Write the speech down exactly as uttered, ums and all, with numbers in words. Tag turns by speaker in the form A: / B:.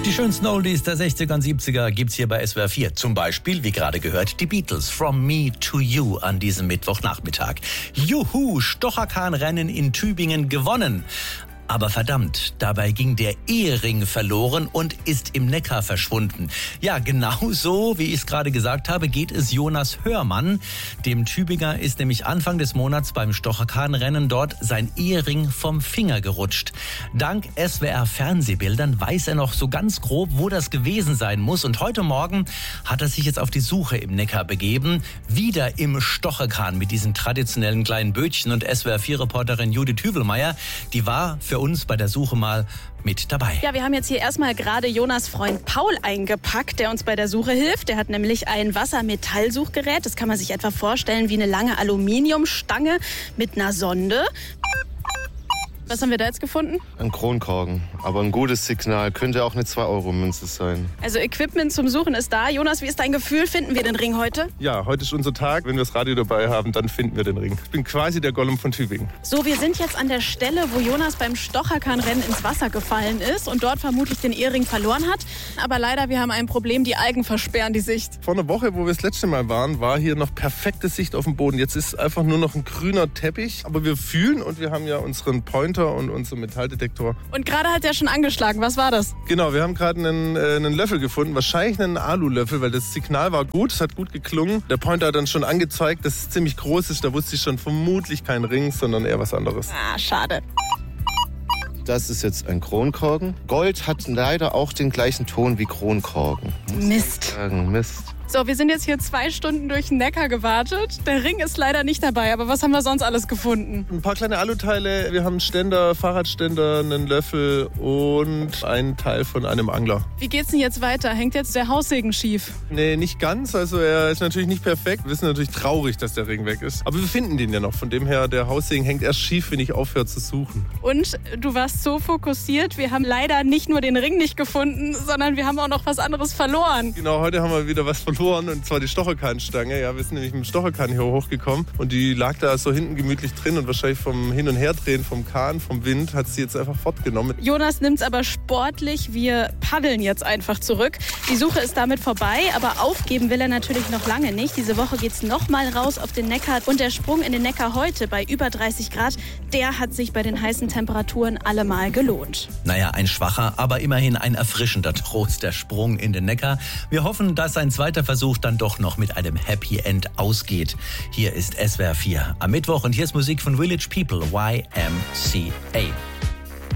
A: Die schönsten Oldies der sechziger und siebziger gibt's hier bei S W R vier. Zum Beispiel, wie gerade gehört, die Beatles, From Me to You an diesem Mittwochnachmittag. Juhu, Stocherkahnrennen in Tübingen gewonnen. Aber verdammt, dabei ging der Ehering verloren und ist im Neckar verschwunden. Ja, genau so, wie ich es gerade gesagt habe, geht es Jonas Hörmann. Dem Tübinger ist nämlich Anfang des Monats beim Stocherkahnrennen dort sein Ehering vom Finger gerutscht. Dank S W R-Fernsehbildern weiß er noch so ganz grob, wo das gewesen sein muss. Und heute Morgen hat er sich jetzt auf die Suche im Neckar begeben. Wieder im Stocherkahn mit diesen traditionellen kleinen Bötchen. Und S W R vier-Reporterin Judith Hüvelmeier, die war für uns bei der Suche mal mit dabei.
B: Ja, wir haben jetzt hier erstmal gerade Jonas Freund Paul eingepackt, der uns bei der Suche hilft. Der hat nämlich ein Wassermetallsuchgerät. Das kann man sich etwa vorstellen wie eine lange Aluminiumstange mit einer Sonde. Was haben wir da jetzt gefunden?
C: Ein Kronkorken, aber ein gutes Signal. Könnte auch eine zwei Euro Münze sein.
B: Also Equipment zum Suchen ist da. Jonas, wie ist dein Gefühl? Finden wir den Ring heute?
D: Ja, heute ist unser Tag. Wenn wir das Radio dabei haben, dann finden wir den Ring. Ich bin quasi der Gollum von Tübingen.
B: So, wir sind jetzt an der Stelle, wo Jonas beim Stocherkahnrennen ins Wasser gefallen ist und dort vermutlich den Ehering verloren hat. Aber leider, wir haben ein Problem, die Algen versperren die Sicht.
D: Vor einer Woche, wo wir das letzte Mal waren, war hier noch perfekte Sicht auf dem Boden. Jetzt ist einfach nur noch ein grüner Teppich. Aber wir fühlen und wir haben ja unseren Pointer und unseren Metalldetektor.
B: Und gerade hat er schon angeschlagen. Was war das?
D: Genau, wir haben gerade einen, äh, einen Löffel gefunden. Wahrscheinlich einen Alulöffel, weil das Signal war gut. Es hat gut geklungen. Der Pointer hat dann schon angezeigt, dass es ziemlich groß ist. Da wusste ich schon vermutlich kein Ring, sondern eher was anderes.
B: Ah, schade.
C: Das ist jetzt ein Kronkorken. Gold hat leider auch den gleichen Ton wie Kronkorken.
B: Mist.
C: Sagen, Mist.
B: So, wir sind jetzt hier zwei Stunden durch den Neckar gewartet. Der Ring ist leider nicht dabei, aber was haben wir sonst alles gefunden?
D: Ein paar kleine Aluteile. Wir haben einen Ständer, Fahrradständer, einen Löffel und einen Teil von einem Angler.
B: Wie geht's denn jetzt weiter? Hängt jetzt der Haussegen schief?
D: Nee, nicht ganz. Also er ist natürlich nicht perfekt. Wir sind natürlich traurig, dass der Ring weg ist. Aber wir finden den ja noch. Von dem her, der Haussegen hängt erst schief, wenn ich aufhöre zu suchen.
B: Und du warst so fokussiert. Wir haben leider nicht nur den Ring nicht gefunden, sondern wir haben auch noch was anderes verloren.
D: Genau, heute haben wir wieder was verloren. Und zwar die Stocherkahnstange. Ja, wir sind nämlich mit dem Stocherkahn hier hochgekommen. Und die lag da so hinten gemütlich drin. Und wahrscheinlich vom Hin- und Herdrehen vom Kahn, vom Wind, hat sie jetzt einfach fortgenommen.
B: Jonas nimmt's aber sportlich. Wir paddeln jetzt einfach zurück. Die Suche ist damit vorbei. Aber aufgeben will er natürlich noch lange nicht. Diese Woche geht's noch mal raus auf den Neckar. Und der Sprung in den Neckar heute bei über dreißig Grad, der hat sich bei den heißen Temperaturen allemal gelohnt.
A: Naja, ein schwacher, aber immerhin ein erfrischender Trost, der Sprung in den Neckar. Wir hoffen, dass ein zweiter Versuch dann doch noch mit einem Happy End ausgeht. Hier ist S W R vier am Mittwoch und hier ist Musik von Village People, Y M C A.